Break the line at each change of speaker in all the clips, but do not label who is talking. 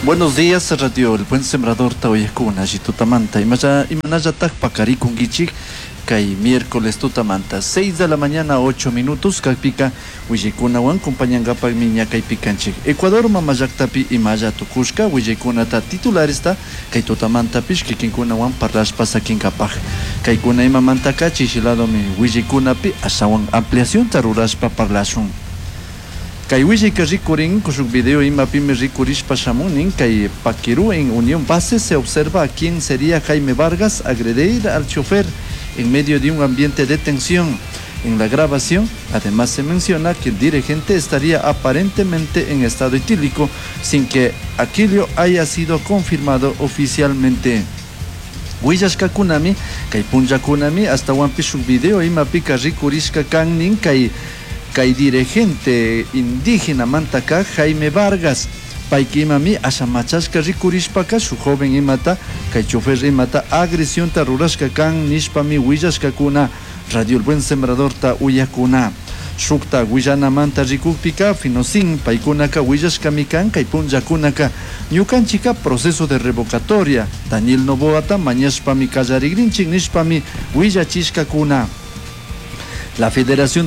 Buenos días, Radio El Buen Sembrador Taoyacuna, Tutamanta, Imanaya Pacari Kungichik, Kai miércoles Tutamanta, 6 de la mañana, 8 minutos, Kaipika, Wijikunawan, Compañangapa Miña Kaipikanchik, Ecuador, Mamayaktapi, Imaya Tukushka, Wijikunata titular está, Kai Tutamanta Pish, Kikinkunawan, Parlash Pasakinkapaj, Kaikuna Imamantaka, Chichilado mi Wijikunapi, Asawan ampliación Tarurashpa Parlashun. Kai Wijika Rikurin, cuyo video Imapime Rikurish Pashamunin, Kai Paquiru en Unión Base se observa a quién sería Jaime Vargas agredir al chofer en medio de un ambiente de tensión. En la grabación, además se menciona que el dirigente estaría aparentemente en estado etílico, sin que aquello haya sido confirmado oficialmente. Wiyashka Kunami, Kai Punja Kunami, hasta Wampishu video Imapika Rikurishka Kangnin, Kai dirigente indígena Mantaka Jaime Vargas Paikimami Ashamachashka Rikurishpaka su joven imata Kai chofer imata agresión tarurashka kan nishpami Wiyashka kuna Radio El Buen Sembrador ta uyakuna Shukta Wiyana manta rikupika finosin Paikunaka Wiyashka mikan Kai punjakunaka Ñukanchika proceso de revocatoria Daniel Noboata mañashpami kallarigrinchik nishpami Wiyachishka kuna. La Federación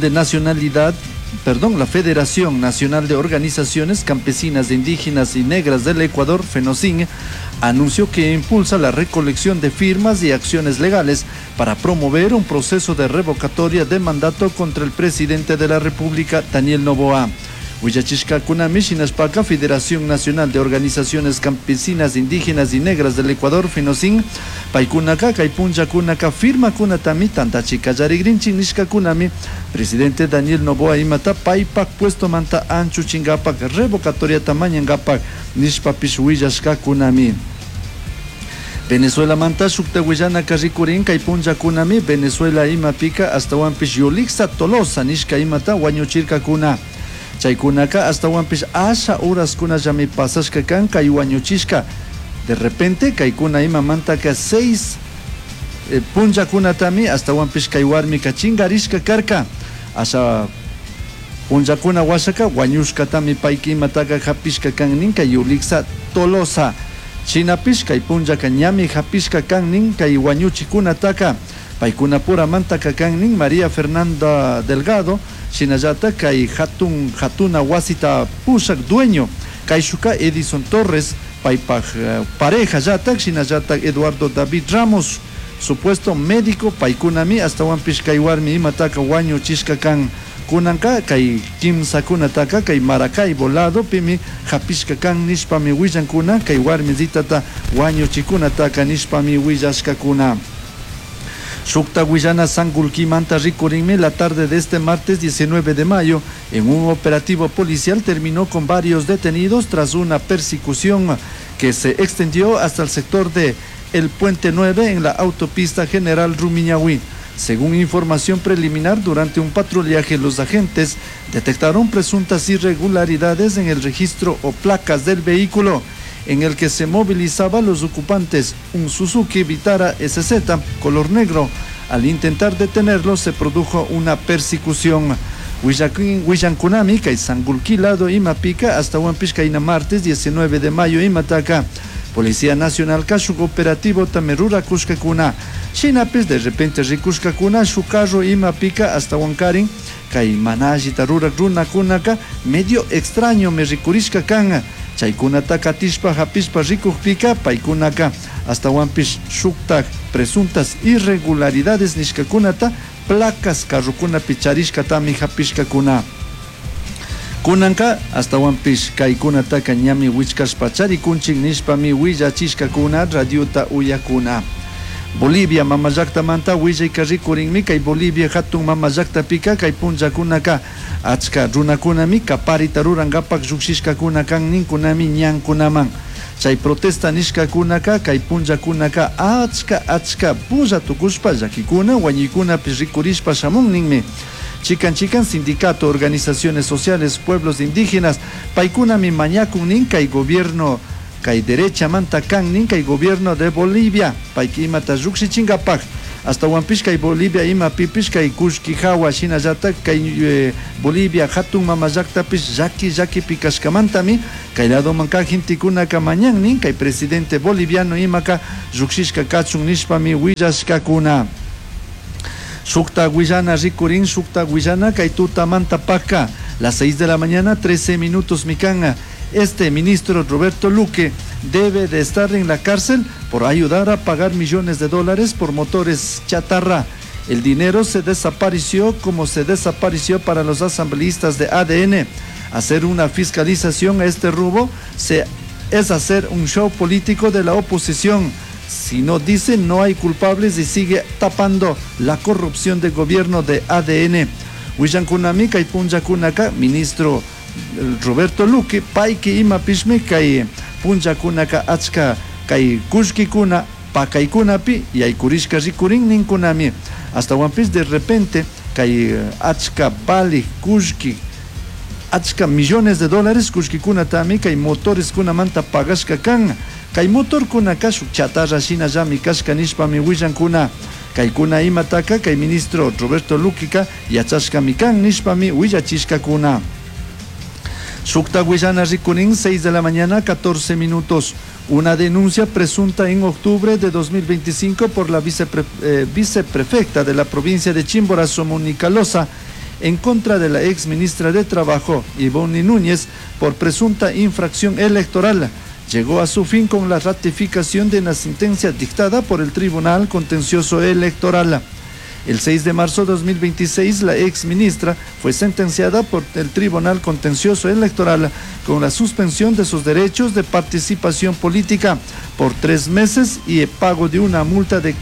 Nacional de Organizaciones Campesinas, Indígenas y Negras del Ecuador, FENOCIN, anunció que impulsa la recolección de firmas y acciones legales para promover un proceso de revocatoria de mandato contra el presidente de la República, Daniel Noboa. Huillachishka Kunami Shinashpaka, Federación Nacional de Organizaciones Campesinas, Indígenas y Negras del Ecuador, FENOCIN, Paikunaka, Kaipunja Kunaka, firma Kunatami, Tantachika Yarigrinchi Nishka Kunami, presidente Daniel Noboa Imata, Paipak, puesto manta anchu chingapak, revocatoria tamañangapak, Nishpapish Huillashka Kunami. Venezuela manta Shuktehuillana Karikurin, Kaipunja Kunami, Venezuela Imapika, hasta Wampish Yolixa Tolosa, Nishka Imata, Wañuchirka Kuna. Chaykunaka hasta Wampish asha horas kuna yami pasashka kan kay wañuchishka. De repente kaykuna ima mantaka 6 punja kunatami hasta Wampish kay warmi kachingarishka karka. Asha punja kuna washaka wañushka tami payki imataka hapishka kan nin kay Yulixa Tolosa. Chinapish kay punja kanyami hapishka kan nin kay wañuchi kunataka. Paykuna pura mantaka kan nin María Fernanda Delgado. Shinayata kay hatuna wasita pushak dueño kay shuka Edison Torres paypaj pareja yatak Shinayata Eduardo David Ramos supuesto médico paykunami hasta Wampish kay warmi imataka wañu chishka kan kunanka kay kimsa kunataka kay Maracay volado pimi hapishka kan nishpami willankuna kay warmi zitata wañu chikunataka nishpami willashka kuna. Shukta Huillana Sangulquimanta Ricurinme la tarde de este martes 19 de mayo en un operativo policial terminó con varios detenidos tras una persecución que se extendió hasta el sector de El Puente 9 en la autopista General Rumiñahui. Según información preliminar, durante un patrullaje los agentes detectaron presuntas irregularidades en el registro o placas del vehículo en el que se movilizaban los ocupantes, un Suzuki Vitara SZ color negro. Al intentar detenerlo se produjo una persecución. Huillankunami, kay Sangulquilado Imapika, hasta Huampishkaina martes 19 de mayo Imataka. Policía Nacional Kashuk operativo Tamerura Kushkakuna. Shinapis de repente Rikushkakuna, Shukarro Imapika hasta Huankarin, kay Manaji Tarura Runa Kunaka, medio extraño me Rikurishka Kanga. Chaykunataka tishpa hapispa rikukpika paikunaka hasta Wampish shuktak presuntas irregularidades nishkakunata placas karrukuna picharishka tami hapishka kuna. Kunanka hasta Wampish kaykunataka ñami wichkashpa charikunchik nishpami willachishka kuna radiota uyakuna. Bolivia mamayakta manta willayka rikurinmi kay Bolivia hatun mamayakta pika kay punjakunaka achka runakunami kaparita rurangapak llukshishkakuna kan ninkunami ñankunaman. Chay protesta nishkakunaka kay punjakunaka achka pulla tukushpa llakikuna wañikunapi rikurishpa shamunninmi. Chican sindicato, organizaciones sociales, pueblos indígenas paykunami mañakun nin kay gobierno kay derecha manta kan nin kay gobierno de Bolivia paykimata llukshichingapaj hasta Huampishka y Bolivia ima pipishka y Kushki Hawa Shinayata kay Bolivia hatun mamayakta pish yaki pikashkamantami kay lado manka jintikuna kamañannin kay presidente boliviano imaka llukshishka kachun nishpami willashkakuna. Sukta Guillana Rikurin, Sukta Guillana, Kaituta Mantapaka, las 6 de la mañana, 13 minutos Micanga. Este ministro Roberto Luque debe de estar en la cárcel por ayudar a pagar millones de dólares por motores chatarra. El dinero se desapareció como se desapareció para los asambleístas de ADN. Hacer una fiscalización a este rubro es hacer un show político de la oposición. Si no dice no hay culpables y sigue tapando la corrupción del gobierno de ADN. Huillan kunami kay punja kunaka ministro Roberto Luque paiki ima pishme kay punja kunaka achka kay kushki kuna pakay kunapi y ay kurishka rikurin nin kunami. Hasta wampis de repente kay achka bali kushki achka millones de dólares kushki kuna tami kay motores kuna manta pagashka kan. Kay motor kuna kashu chatarra shina llami kashka nishpami willan kuna. Kay kuna imataka kay ministro Roberto Luquica yachashka mikan nishpami willachishka kuna. Sukta Guillana Rikunin, 6 de la mañana, 14 minutos. Una denuncia presunta en octubre de 2025 por la viceprefecta de la provincia de Chimborazo, Mónica Loza, en contra de la ex ministra de Trabajo, Ivonne Núñez, por presunta infracción electoral. Llegó a su fin con la ratificación de una sentencia dictada por el Tribunal Contencioso Electoral. El 6 de marzo de 2026, la ex ministra fue sentenciada por el Tribunal Contencioso Electoral con la suspensión de sus derechos de participación política por 3 meses y el pago de una multa de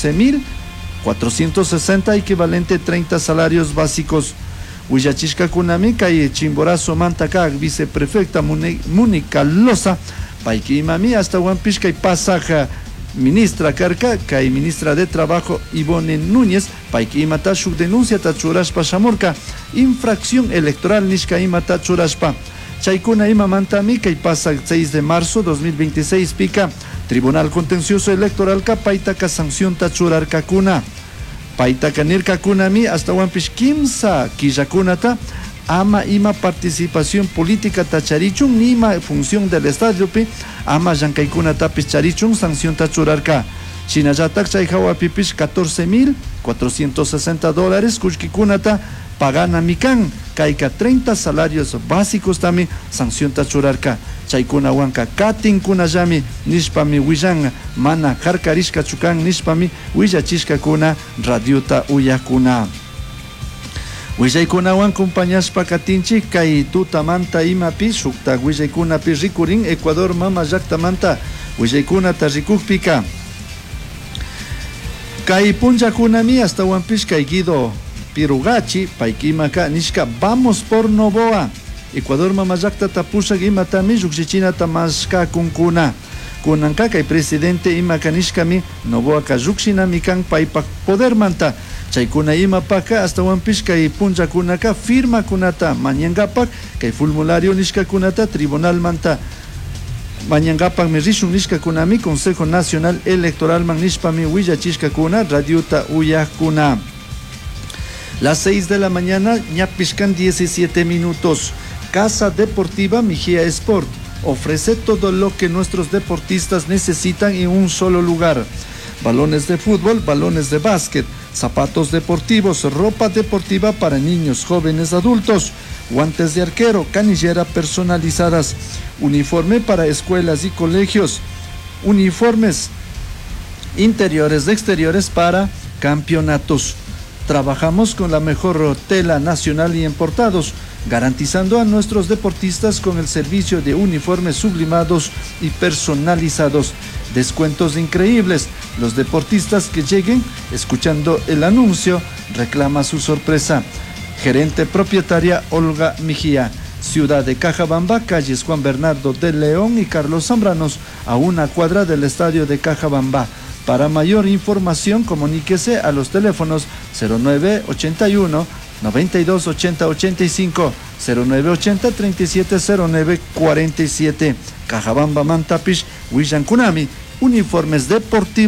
14.460, equivalente a 30 salarios básicos. Huillachishka kunami kay Chimborazo Mantaka, viceprefecta Mónica Loza, paiki imami hasta Huampishka y pasaja ministra Carca, kay ministra de Trabajo Ivonne Núñez, paiki imata shuk denuncia tachurashpa shamurka, infracción electoral nishka imata churashpa. Chaykuna imamantami kay pasa 6 de marzo 2026 pica, Tribunal Contencioso Electoral ka paitaka sanción tachurarka kuna. Paitaka nirka kunami hasta Huampish kimsa killakunata ama ima participación política tacharichun nima función del estadio ama llankaykunata picharichun sanción tachurarka. Chinayatak chayhawa pipish 14.460 dólares kushkikunata pagana mikan kaika 30 salarios básicos también sanción tachurarka. Chaykuna wanka katin kunallami nishpami willan mana karkarishka chukan nishpami willachishka kuna radiota uyakuna. Willaykuna compañashpa katinchi kay tutamanta imapi shukta willaykunapi rikurin Ecuador mama llaktamanta willaykunata rikukpika. Kay punllakunami hasta Huampish kay Guido Pirugachi paikimaka nishka vamos por Novoa. Ecuador mamayakta tapusha imatami llukshichina tamashka kunkuna. Kunanka kay presidente imakanishkami Novoa ka llukshinami kan paypak poder manta. Chaykuna imapaka hasta Huampish kay punllakunaka firma kunata mañangapak kay formulario nishka kunata tribunal manta. Mañangapak me rishun nishka kunami Consejo Nacional Electoral man nishpami willachishka kuna radiota uyakuna. Las 6 de la mañana, ñapishkan 17 minutos. Casa Deportiva Mejía Sport ofrece todo lo que nuestros deportistas necesitan en un solo lugar. Balones de fútbol, balones de básquet, zapatos deportivos, ropa deportiva para niños, jóvenes, adultos, guantes de arquero, canillera personalizadas, uniforme para escuelas y colegios, uniformes interiores, exteriores para campeonatos. Trabajamos con la mejor tela nacional y importados, garantizando a nuestros deportistas con el servicio de uniformes sublimados y personalizados. Descuentos increíbles. Los deportistas que lleguen, escuchando el anuncio, reclama su sorpresa. Gerente propietaria Olga Mejía. Ciudad de Cajabamba, calles Juan Bernardo de León y Carlos Zambranos, a una cuadra del estadio de Cajabamba. Para mayor información, comuníquese a los teléfonos 0981 9280 85, 0980 3709 47. Cajabamba Mantapish, Huillan Kunami, uniformes deportivos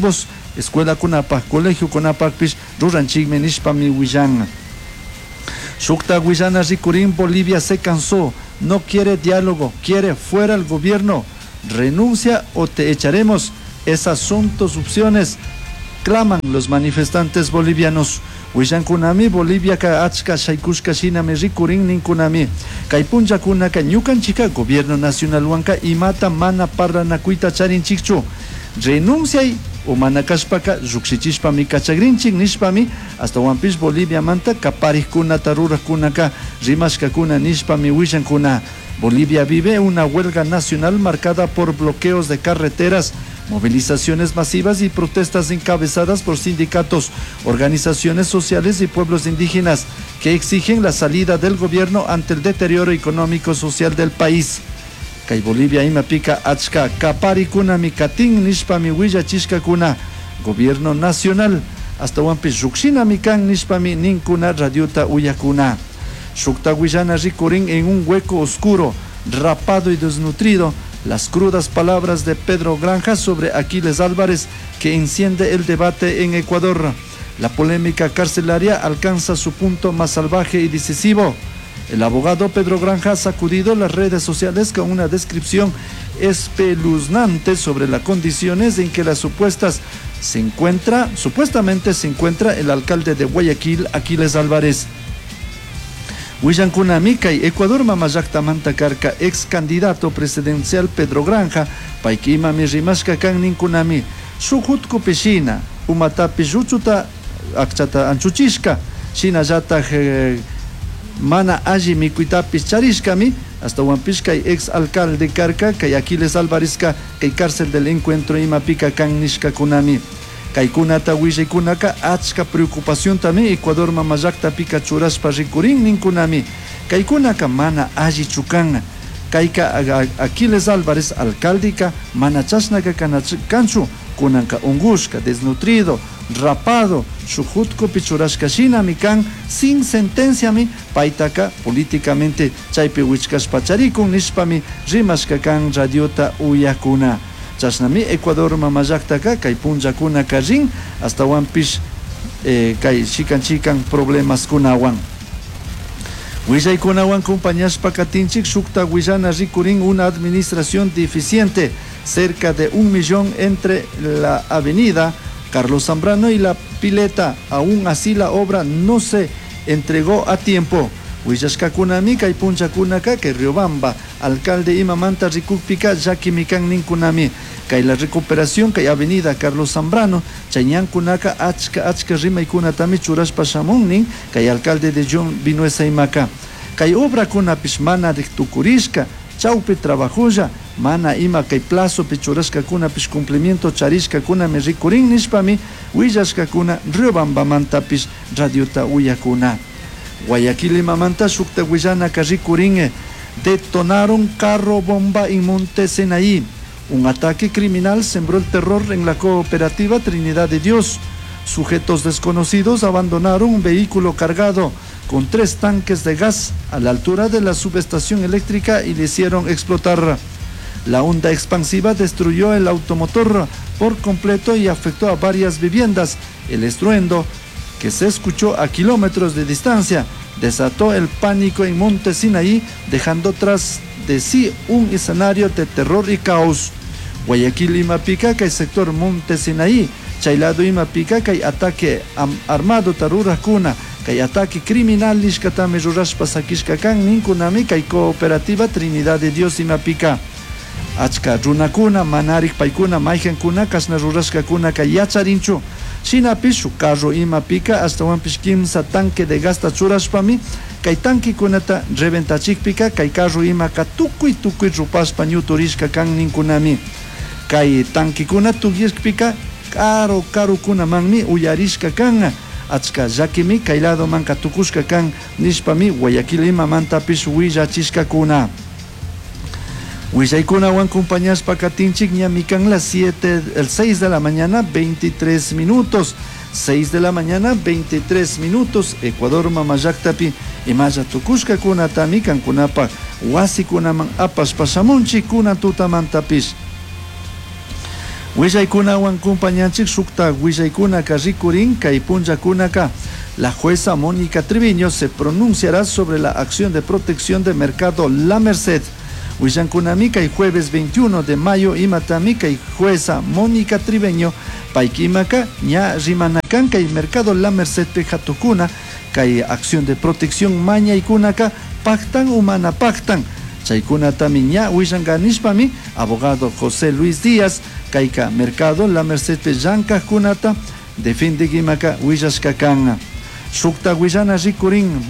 escuela kunapa, colegio kunapa pish ruranchigme nishpami willan. Shukta Guillana Ricurín, Bolivia se cansó, no quiere diálogo, quiere fuera el gobierno, renuncia o te echaremos. Esas son tus opciones, claman los manifestantes bolivianos. Huillan kunami Bolivia ka achka shaikushka shinami Ricurín nin kunami. Kaipunja kunaka ñukanchika gobierno nacional huanca y mata mana parra nakuita charin chichu. Renunciay o manakashpaka ruksichishpami kachagrinchik nishpami hasta Wampish Bolivia manta kaparij kuna tarura kunaka rimashka kuna nishpami huillan kuna. Bolivia vive una huelga nacional marcada por bloqueos de carreteras, movilizaciones masivas y protestas encabezadas por sindicatos, organizaciones sociales y pueblos indígenas que exigen la salida del gobierno ante el deterioro económico social del país. Kay Bolivia ima pika achka kapari kuna mikatin nishpami huilla chishka kuna gobierno nacional hasta Wampi Shukshina mikan nishpami ninkuna radiota uyakuna. Shukta Guillana Ricurín en un hueco oscuro, rapado y desnutrido, las crudas palabras de Pedro Granja sobre Aquiles Álvarez que enciende el debate en Ecuador. La polémica carcelaria alcanza su punto más salvaje y decisivo. El abogado Pedro Granja ha sacudido las redes sociales con una descripción espeluznante sobre las condiciones en que supuestamente se encuentra el alcalde de Guayaquil, Aquiles Álvarez. Huillan kunami kay Ecuador mamayakta mantakarka ex candidato presidencial Pedro Granja payki imami rimashka kan ninkunami shukutku pishina umatapi ruchuta akchata anchuchishka shinallata mana alli mikuytapis charishkami hasta Wampish kay ex alcalde karka kay Aquiles Álvarez kay cárcel del encuentro imapika kan nishka kunami. Kaikunata Huillaykunaka achka preocupación también Ecuador mamayakta pika churaspa Ricurín ninkunami. Kaikunaka mana alli chukan. Kaika Aquiles Álvarez alcaldika mana chasnaka kanchu kunanka ungushka, desnutrido, rapado, shujutko pichurashka shinami kan sin sentencia mi paitaka políticamente chaypi wichkashpa charikun nishpami rimashka kan radiota uyakuna. Chasnami Ecuador mamayakta kay punjakuna karin hasta Wampish kay chikan problemas kunawan. Huillay kunawan compañashpa katinchik Shukta Guillana Ricurín una administración deficiente, cerca de 1 millón entre la avenida Carlos Zambrano y la pileta. Aún así la obra no se entregó a tiempo. Huillashka kunami kay punchakunaka que Riobamba alcalde imamanta rikukpika yakimikan ninkunami kay la recuperación kay avenida Carlos Zambrano chayankunaka achka rimaykunatami churashpa shamunnin kay alcalde de John Vinuesa imaka kay obra kunapish mana riktukurishka chawpi trabajulla mana ima kay plazo pichurashka kunapish cumplimiento charishka kunami Ricurín nishpami huillashka kuna Riobamba mantapish radiota uyakuna. Guayaquil y Mamanta, Shukta Guillana, Ricurín, detonaron carro bomba en Monte Sinaí. Un ataque criminal sembró el terror en la cooperativa Trinidad de Dios. Sujetos desconocidos abandonaron un vehículo cargado con 3 tanques de gas a la altura de la subestación eléctrica y le hicieron explotar. La onda expansiva destruyó el automotor por completo y afectó a varias viviendas. El estruendo, que se escuchó a kilómetros de distancia, desató el pánico en Monte Sinaí, dejando tras de sí un escenario de terror y caos. Guayaquil y Mapica, que el sector Monte Sinaí, Chailado y Mapica, que hay ataque armado tarura kuna, que hay ataque criminal nishkatame rurashpa sakishkakan ninkunami, que hay cooperativa Trinidad de Dios y Mapica. Achka runakuna, manarik paikuna, maijankuna, kasna rurashkakuna, que yacharinchu. Shinapish carro imapika hasta Wampish kimsa tanque de gasta churashpami kay tanque kunata reventachikpika kay carro imaka tukuy rupashpa ñuturishka kan ninkunami kay tanque kuna tugyishpika caro kuna manmi uyarishka kan achka llakimi kay lado manka tukushka kan nishpami Guayaquil imamantapish willachishka kuna. Huillaykunawan compañashpa katinchik ñamikan las 6 de la mañana 23 minutos. 6 de la mañana 23 minutos. Ecuador mamayaktapi imaya tukushka kunatami kankunapa wasi kunaman apas pasamunchi kuna tutamantapish. Willaykunawan compañanchik shukta willaykunaka rikurin kay punllakunaka. La jueza Mónica Triviño se pronunciará sobre la acción de protección de mercado La Merced. Huillankunami kay jueves 21 de mayo imatami kay jueza Mónica Triviño paikimaka ña rimanakan kay mercado La Merced pejatukuna kay acción de protección mañaykunaka pactan humana pactan. Chaykunatami ña huillanganishpami abogado José Luis Díaz kayka mercado La Merced pellanka kunata defiende gimaka huillashkakan. Shukta Huillana Rikurin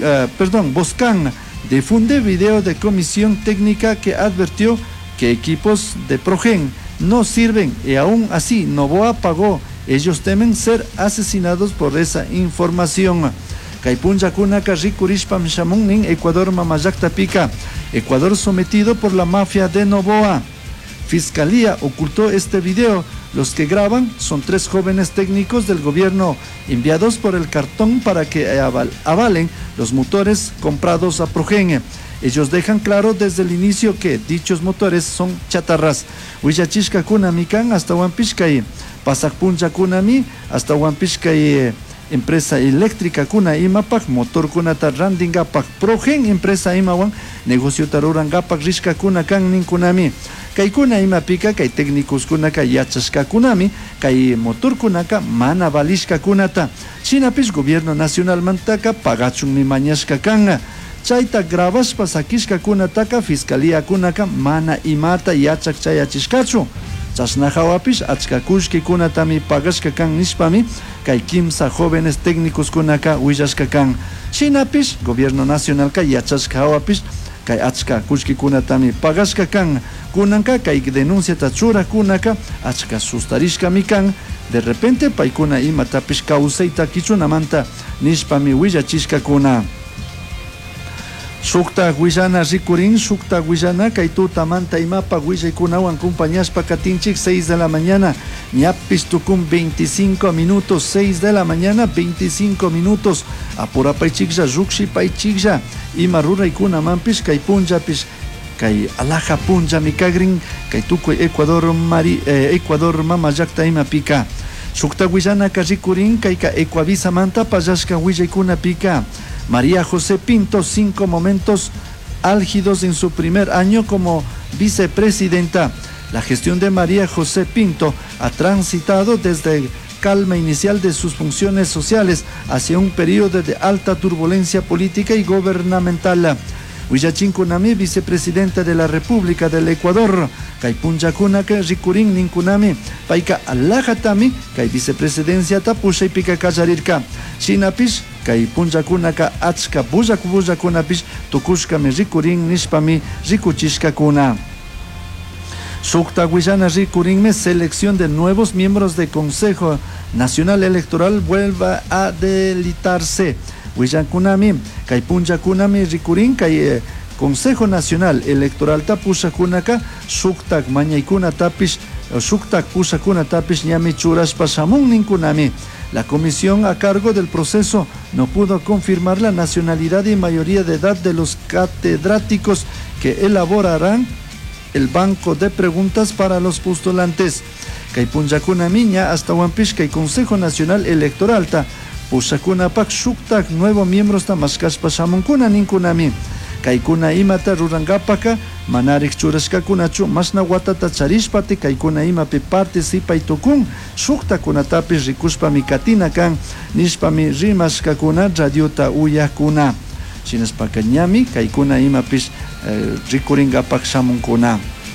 Boscan difunde video de comisión técnica que advirtió que equipos de Progen no sirven y aún así Novoa pagó. Ellos temen ser asesinados por esa información. Kaipunja Kunaka Rikurishpam Shamunin, Ecuador Mamayakta Pica. Ecuador sometido por la mafia de Novoa. Fiscalía ocultó este video. Los que graban son 3 jóvenes técnicos del gobierno enviados por el cartón para que avalen los motores comprados a Progen. Ellos dejan claro desde el inicio que dichos motores son chatarras. Huillachishka Kunamikan hasta Huampishkay, Pasakpuncha Kunami hasta Huampishkay, empresa eléctrica kuna imapak, motor kunata randingapak, Progen empresa imawan, negocio tarurangapak rishka kuna kan ninkunami. Kay kuna imapika, kay técnicos kunaka yachashka kunami, kay motor kunaka mana valishka kunata. Chinapish gobierno nacional mantaka pagachun ni mañashka kanga. Chayta grabashpa sakishka kunataka fiscalía kunaka mana imata yachak chayachishkachu. Chasnahawapish achkakushki kunatami pagashka kan nishpami kay kimsa jóvenes técnicos kunaka willashka kan. Chinapish gobierno nacional kay yachashkawapish kay achka kushki kunatami pagashka kan. Kunanka kay denuncia tachura kunaka achka sustarishka mikan. De repente paikuna imatapish kauseita kichunamanta nishpami willachishka kuna. Shukta Huillana Rikurin, Shukta Huillana, Kaituta Manta Imapa, Huillaykunawan compañashpa katinchik 6 de la mañana, Ñapis Tucum 25 minutos, 6 de la mañana, 25 minutos, Apura Paichikja, Rukshi Paichikja, Ima Ruraykuna Mampish, Kay Punjapish, Kay Alaja Punja Mikagrin, Kay Tuco Ecuador Mamayakta Imapika. Shukta Huillana Rikurin, Kayka Ecuavisa Manta, Payashka Huillaykuna Pika. María José Pinto, 5 momentos álgidos en su primer año como vicepresidenta. La gestión de María José Pinto ha transitado desde calma inicial de sus funciones sociales hacia un periodo de alta turbulencia política y gubernamental. Huillachin Kunami, vicepresidenta de la República del Ecuador. Kay Punjakunaka Rikurin Ninkunami. Paika Alajatami, Kay vicepresidencia Tapusha y Pika Kajarirka. Chinapish, Kay Punjakunaka Achka Bujakunapish, Tukushkami Rikurin Nishpami Rikuchishka Kuna. Shukta Huillana Rikurinme, selección de nuevos miembros del Consejo Nacional Electoral vuelva a delitarse. Huillankunami, Kay Punjakunami Rikurin, Kay Consejo Nacional Electoral Tapusha Kunaka, Shuktak Mañaykuna Tapish, Shuktak Pushakuna Tapish Ñami Churashpa Shamun Ninkunami. La comisión a cargo del proceso no pudo confirmar la nacionalidad y mayoría de edad de los catedráticos que elaborarán el banco de preguntas para los postulantes. Kay Punjakunami ña hasta Huampish Kay Consejo Nacional Electoral ta Pushakunapak Shuktak nuevo miembros ta Mashkashpa Shamunkuna Ninkunami. Kaykuna imata rurangapaka manarik churashka kunachu masna watata charishpati kaykuna imapi participay tukun shukta kunatapi rikushpa mikatina kan nishpami rimashka kuna radiota uyakuna chinaspaka ñami kaykuna imapish rikuringapak shamunkuna.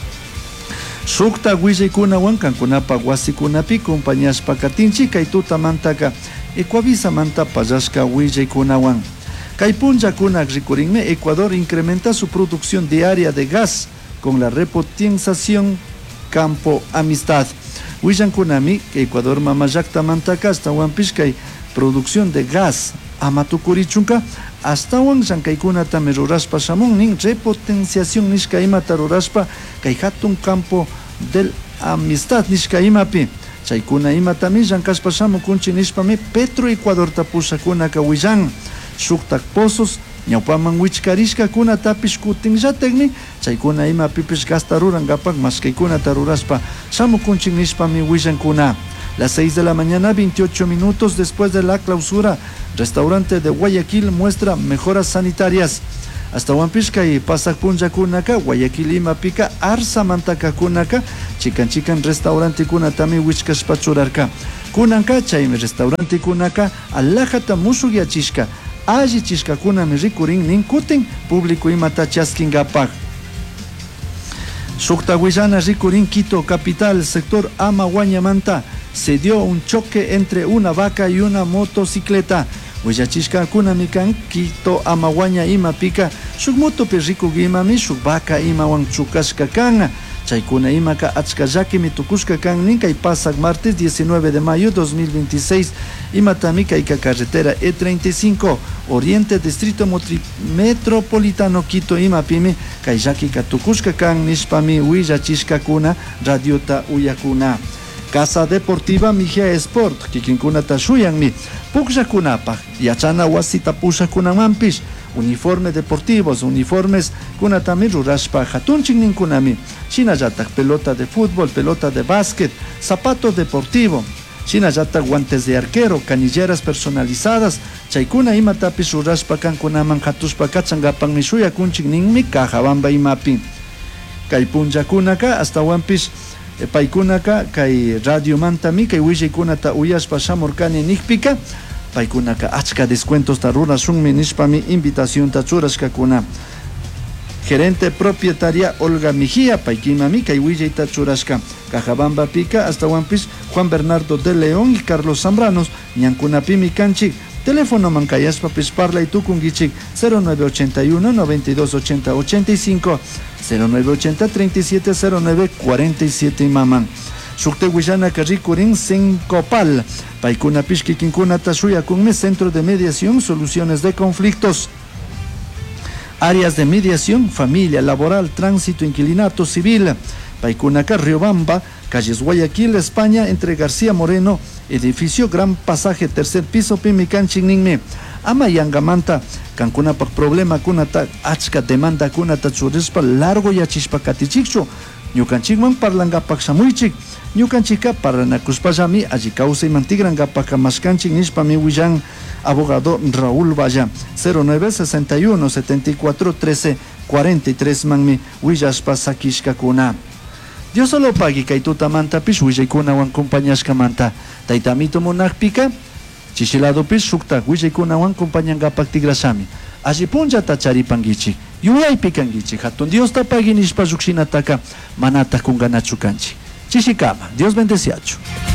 Shukta willaykunawan kankunapa wasikunapi compañashpa katinchi kaytuta mantaka Ecuavisa manta payashka willaykunawan. Kay Punjakunak Rikurinme, Ecuador incrementa su producción diaria de gas con la repotenciación Campo Amistad. Huillankunami, Ecuador Mamayakta Mantaka, hasta Huampish Kay producción de gas Amatukurichunka, hasta Huan Shankaykuna Tameruraspa Shamun Nin, repotenciación Nishkaima Taruraspa, Kay Hatun Campo del Amistad Nishkaimapi. Chaykuna Imatami, Shankashpa Shamukunchi Nishpami, Petro Ecuador Tapushakuna Kahuillan. Shuktak pozos ñawpaman wichkarishka kuna tapish kutin llatekmi chaykuna ima pipish gasta rurangapak mashkaykunata rurashpa shamukunchik nishpami willankuna. Las 6 de la mañana, 28 minutos después de la clausura, restaurante de Guayaquil muestra mejoras sanitarias. Hasta Huampishka y Pasak Punjakunaka, Guayaquil Imapika, Arsa Mantakakunaka, chican restaurante kunatami Wichkashpachurarka. Kunanka, Chaime restaurante kunaka, Alajata Musugiachishka, Aji Chishkakuna Mirikurin, Ninkutin, público Imata Chaskingapag. Suktahuillana Rikurin, Quito, capital, sector Amaguañamanta, se dio un choque entre una vaca y una motocicleta. Huillachishka kunamikan, Quito, Amaguaña, Imapika, Shukmoto Perrico Gimami, Shukbaka, Imawan Chukashka Kanga, Chaykuna Imaka, Achkayaki, Mitukushka Kang, Ninka y Pasak, martes 19 de mayo 2026, Imatamika, Ika carretera E35, Oriente, Distrito Metropolitano, Quito, Imapimi, Kayaki, Katukushka Kang, Nishpami, Huillachishka Kuna, Radiota Uyakuna. Casa Deportiva Mijia Sport, Kikinkuna Tashuyanmi, Pukshakunapa, Yachana Wasita Pushakunamampish, uniformes deportivos, uniformes Kunatami Rurashpa, Hatunching Kunami, Chinayatak, pelota de fútbol, pelota de básquet, zapato deportivo, Chinayatak, guantes de arquero, canilleras personalizadas, Chaykuna Imatapish Rurashpa Kankunaman Hatushpa Kachangapan Mishuya Kunching Ningmi, Kajabamba Imapi, Kaipunjakunaka, hasta Wampish. Paikunaka kay radio mantami kay wishikunata uyashpa shamurkani nikpika paikunaka achka descuentos tarura sunmi nishpami invitación tachurashkakuna. Gerente propietaria Olga Mejía paikimami kay wishaita churashka Cajabamba pika hasta Wampis Juan Bernardo de León y Carlos Zambranos ñankunapimi kanchik. Teléfono mancayaspa pisparla y tukungichik 0981 9280 85 0980 3709 47 maman. Sukte Huillana Carricurín Sencopal Paikuna Pishki Kinkuna Tashuya Kunme Centro de Mediación Soluciones de Conflictos. Áreas de mediación, familia, laboral, tránsito, inquilinato, civil. Paicunaca, Riobamba, calles Guayaquil, España, entre García Moreno, edificio Gran Pasaje, tercer piso, Pimican Chigningme. Amayangamanta, Cancuna por problema, Kunata, Achka, demanda, Kunata, Churispa, largo y Achishpacatichicho. Ñucanchigman parlanga paksamuichik, ñucanchica paranacuspallami, allí causa y mantigranga pacamascanchik nishpami huillan, abogado Raúl Valla, 0961 74 13 43 manmi, huillashpa sakishkakuna. Dios solo pagi kaituta manta pish huillaykuna wan compañashka manta, taitamito monakpika, chishilado pish shukta huillaykuna wan compañangapak tigrasami. Allí punja tacharipangichik. Yuyay pikangichik, hatun Dios tapagi nishpa rukshinataka manata kunganachukanchik. Chishikama, Dios bendeciacho.